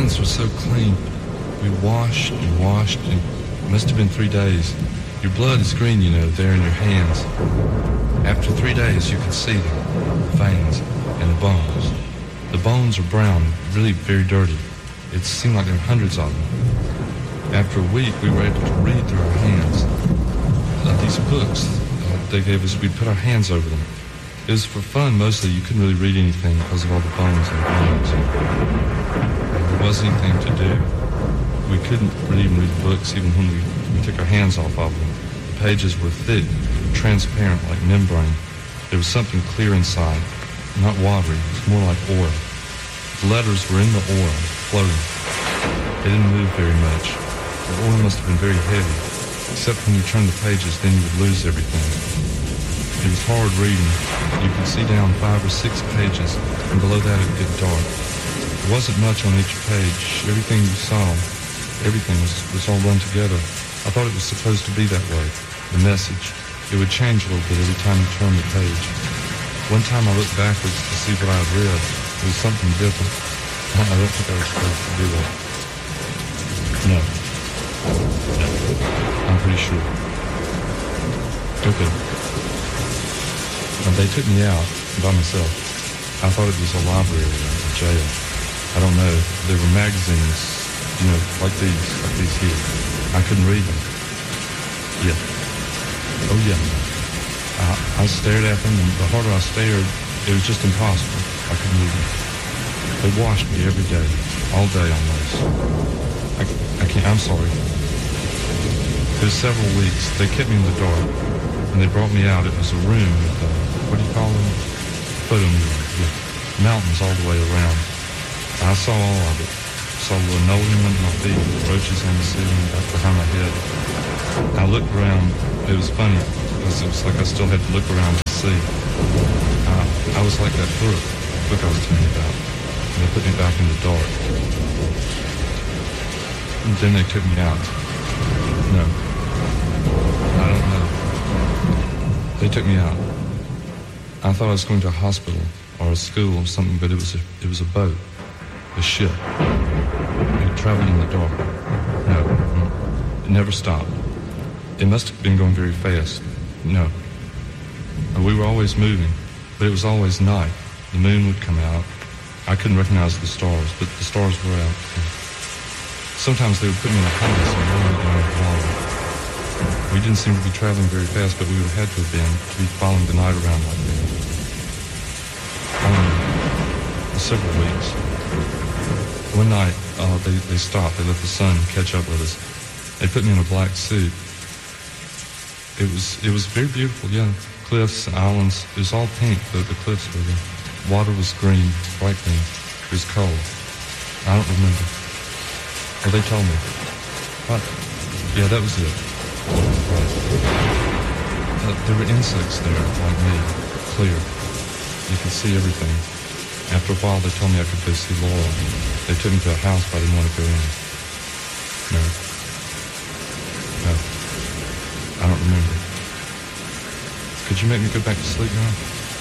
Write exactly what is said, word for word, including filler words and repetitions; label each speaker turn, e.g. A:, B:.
A: hands were so clean. We washed and washed, and it must have been three days. Your blood is green, you know, there in your hands. After three days, you can see them, the veins and the bones. The bones are brown, really very dirty. It seemed like there were hundreds of them. After a week, we were able to read through our hands. Uh, these books uh, they gave us, we'd put our hands over them. It was for fun, mostly. You couldn't really read anything because of all the bones and bones. There wasn't anything to do. We couldn't really even read the books even when we, we took our hands off of them. The pages were thick, transparent, like membrane. There was something clear inside, not watery. It was more like oil. The letters were in the oil, floating. They didn't move very much. The oil must have been very heavy, except when you turned the pages, then you would lose everything. It was hard reading. You could see down five or six pages, and below that it would get dark. There wasn't much on each page. Everything you saw, everything was, was all run together. I thought it was supposed to be that way, the message. It would change a little bit every time you turned the page. One time I looked backwards to see what I had read. It was something different. I don't think I was supposed to do that. No. No. I'm pretty sure. Okay. And they took me out by myself. I thought it was a library or a jail. I don't know. There were magazines, you know, like these, like these here. I couldn't read them. Yeah. Oh, yeah. I, I stared at them, and the harder I stared, it was just impossible. I couldn't read them. They washed me every day, all day almost. I, I can't, I'm sorry. It was several weeks. They kept me in the dark, and they brought me out. It was a room with, uh, what do you call them? Photo mirror, yeah. Mountains all the way around. I saw all of it. Saw the linoleum under my feet, roaches on the ceiling, back behind my head. I looked around. It was funny, because it was like I still had to look around to see. Uh, I was like that book, book I was telling you about. And they put me back in the dark. And then they took me out. No. I don't know. They took me out. I thought I was going to a hospital or a school or something, but it was a, it was a boat, a ship. It traveled in the dark. No, it never stopped. It must have been going very fast. No. We were always moving, but it was always night. The moon would come out. I couldn't recognize the stars, but the stars were out. Sometimes they would put me in a harness and roll me down the water. We didn't seem to be traveling very fast, but we would have had to have been to be following the night around like that. Um, several weeks. One night, uh, they, they stopped. They let the sun catch up with us. They put me in a black suit. It was it was very beautiful, yeah. Cliffs, islands. It was all pink. The, the cliffs were there. Water was green, bright green. It was cold. I don't remember. Oh, they told me. What? Yeah, that was it. Right. Uh, there were insects there, like me. Clear. You could see everything. After a while, they told me I could go see Laura. They took me to a house, but I didn't want to go in. No. No. I don't remember. Could you make me go back to sleep now?